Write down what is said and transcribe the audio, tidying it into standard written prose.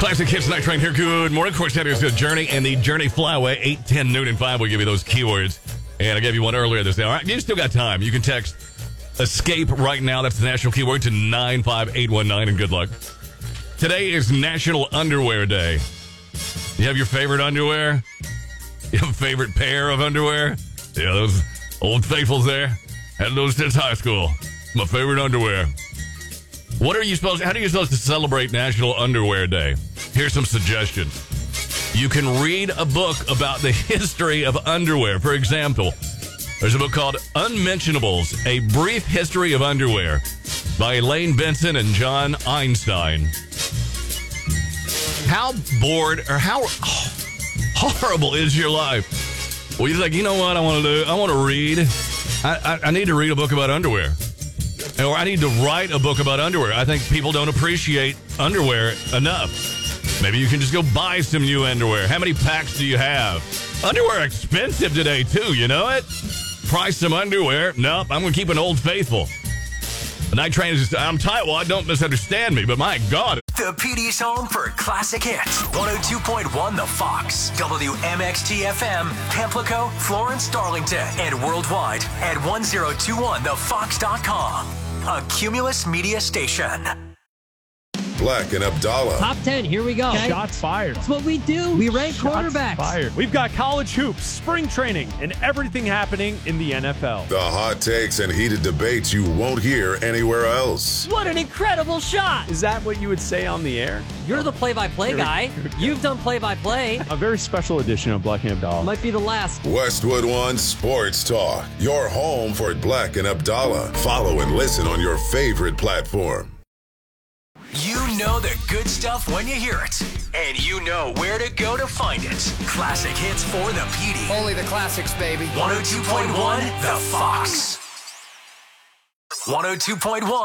Classic Hits Night Train here. Good morning. Of course, that is the Journey and the Journey Flyaway. 8, 10, noon, and 5. We'll give you those keywords. And I gave you one earlier this hour. You still got time. You can text ESCAPE right now. That's the national keyword to 95819, and good luck. Today is National Underwear Day. You have your favorite underwear? You have a favorite pair of underwear? Yeah, those old faithfuls there. Had those since high school. My favorite underwear. How are you supposed to celebrate National Underwear Day? Here's some suggestions. You can read a book about the history of underwear. For example, there's a book called Unmentionables, A Brief History of Underwear by Elaine Benson and John Einstein. How bored or how horrible is your life? Well, you're like, you know what I want to do? I want to read. I need to read a book about underwear. Or I need to write a book about underwear. I think people don't appreciate underwear enough. Maybe you can just go buy some new underwear. How many packs do you have? Underwear expensive today, too. You know it? Price some underwear. Nope, I'm going to keep an Old Faithful. The Night Train is just, I'm tightwad. Don't misunderstand me, but my God. The PD's home for classic hits. 102.1 The Fox. WMXT-FM, Pamplico, Florence, Darlington, and worldwide at 1021thefox.com. A Cumulus Media station. Black and Abdallah. Top 10, here we go. Okay. Shots fired. That's what we do. We rank quarterbacks. Fired. We've got college hoops, spring training, and everything happening in the NFL. The hot takes and heated debates you won't hear anywhere else. What an incredible shot. Is that what you would say on the air? You're the play-by-play guy. You've done play-by-play. A very special edition of Black and Abdallah. Might be the last. Westwood One Sports Talk. Your home for Black and Abdallah. Follow and listen on your favorite platform. You know the good stuff when you hear it. And you know where to go to find it. Classic hits for the PD. Only the classics, baby. 102.1 The Fox. 102.1